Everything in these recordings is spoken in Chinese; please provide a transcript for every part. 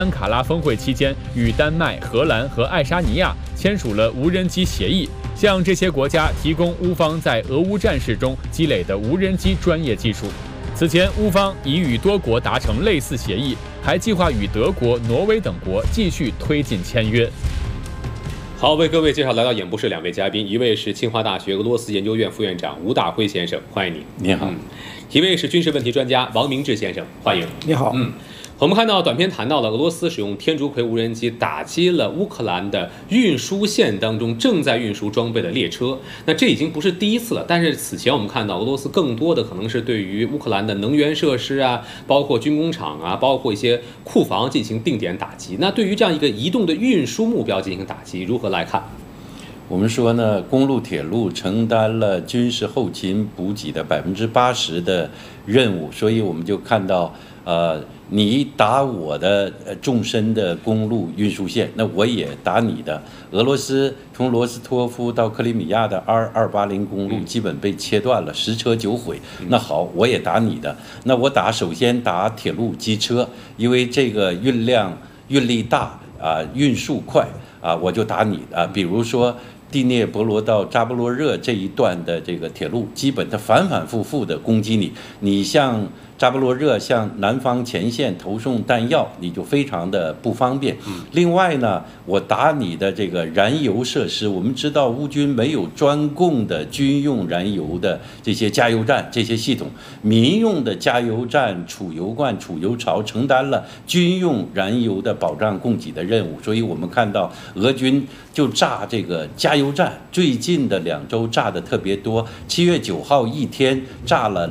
安卡拉峰会期间，与丹麦、荷兰和爱沙尼亚签署了无人机协议，向这些国家提供乌方在俄乌战事中积累的无人机专业技术。此前，乌方已与多国达成类似协议，还计划与德国、挪威等国继续推进签约。 好，为各位介绍来到演播室两位嘉宾，一位是清华大学俄罗斯研究院副院长吴大辉先生，欢迎您。 你好。 一位是军事问题专家王明志先生，欢迎。 你好。 我们看到短片谈到了俄罗斯使用天竺葵无人机打击了乌克兰的运输线当中正在运输装备的列车。那这已经不是第一次了，但是此前我们看到俄罗斯更多的可能是对于乌克兰的能源设施啊，包括军工厂啊，包括一些库房进行定点打击。那对于这样一个移动的运输目标进行打击，如何来看？ 我们说呢，公路、铁路承担了军事后勤补给的80%的任务，所以我们就看到，你打我的纵深的公路运输线，那我也打你的。俄罗斯从罗斯托夫到克里米亚的280公路基本被切断了，10车9毁。那好，我也打你的。那我首先打铁路、机车，因为这个运力大运输快我就打你比如说第聂伯罗到扎波罗热这一段的这个铁路，基本它反反复复的攻击你。你像扎波罗热向南方前线投送弹药，你就非常的不方便。另外呢，我打你的这个燃油设施，我们知道乌军没有专供的军用燃油的这些加油站这些系统，民用的加油站、储油罐、储油槽承担了军用燃油的保障供给的任务。所以我们看到俄军就炸这个加油站，最近的2周炸的特别多。7月9号一天炸了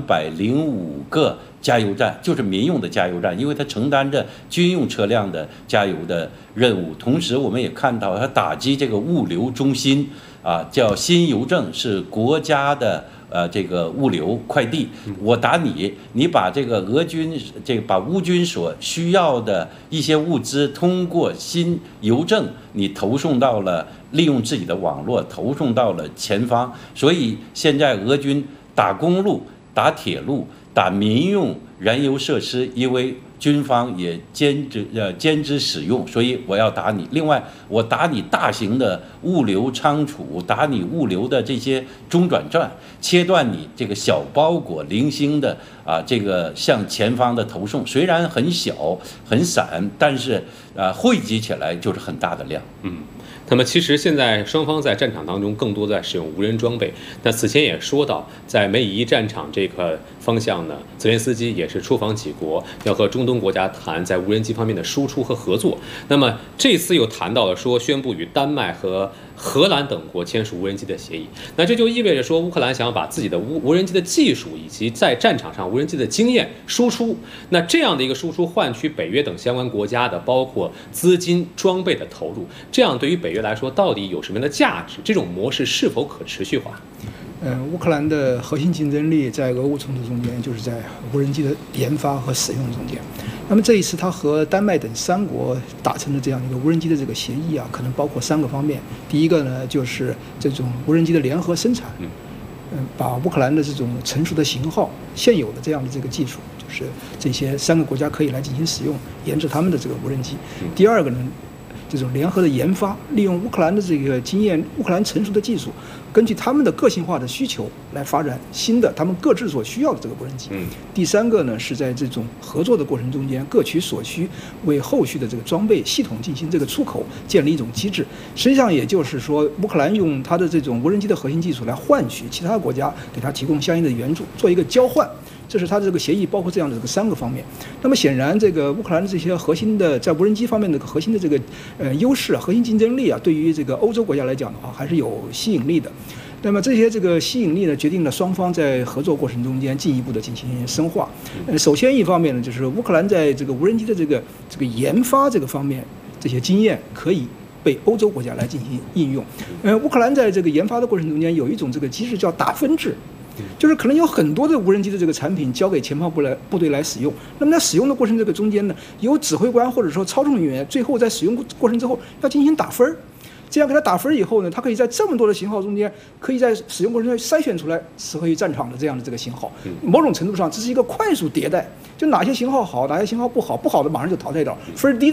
205个加油站，就是民用的加油站，因为它承担着军用车辆的加油的任务。同时，我们也看到它打击这个物流中心叫新邮政，是国家的这个物流快递。我打你，你把这个俄军把乌军所需要的一些物资通过新邮政，你投送到了利用自己的网络投送到了前方。所以现在俄军打公路、打铁路、打民用燃油设施，因为军方也兼职使用，所以我要打你。另外，我打你大型的物流仓储，打你物流的这些中转站，切断你这个小包裹零星的这个向前方的投送。虽然很小很散，但是汇集起来就是很大的量。 那么其实现在双方在战场当中更多在使用无人装备。那此前也说到，在美以伊战场这个方向呢，泽连斯基也是出访几国，要和中东国家谈在无人机方面的输出和合作。那么这次又谈到了说，宣布与丹麦和荷兰等国签署无人机的协议。那这就意味着说，乌克兰想要把自己的无人机的技术以及在战场上无人机的经验输出。那这样的一个输出，换取北约等相关国家的包括资金、装备的投入，这样对于北约来说到底有什么样的价值？这种模式是否可持续化？ 乌克兰的核心竞争力在俄乌冲突中间，就是在无人机的研发和使用中间。那么这一次，他和丹麦等3国达成了这样一个无人机的这个协议可能包括3个方面。第一个呢，就是这种无人机的联合生产，把乌克兰的这种成熟的型号、现有的这样的这个技术，就是这些3个国家可以来进行使用，研制他们的这个无人机。第二个呢，这种联合的研发，利用乌克兰的这个经验，乌克兰成熟的技术，根据他们的个性化的需求来发展新的他们各自所需要的这个无人机。第3个呢，是在这种合作的过程中间各取所需，为后续的这个装备系统进行这个出口建立一种机制。实际上也就是说，乌克兰用它的这种无人机的核心技术来换取其他国家给它提供相应的援助，做一个交换。这是它的这个协议包括这样的这个3个方面。那么显然，这个乌克兰的这些核心的在无人机方面的核心的这个优势核心竞争力对于这个欧洲国家来讲的话，还是有吸引力的。那么这些这个吸引力呢，决定了双方在合作过程中间进一步的进行深化。首先一方面呢，就是乌克兰在这个无人机的这个研发这个方面，这些经验可以被欧洲国家来进行应用。乌克兰在这个研发的过程中间有一种这个机制叫打分制。就是可能有很多的无人机的这个产品交给前方部队来使用，那么在使用的过程这个中间呢，由指挥官或者说操纵人员最后在使用过程之后要进行打分，这样给他打分以后呢，他可以在这么多的型号中间，可以在使用过程中筛选出来适合于战场的这样的这个型号。某种程度上，这是一个快速迭代，就哪些型号好，哪些型号不好，不好的马上就淘汰掉，分低的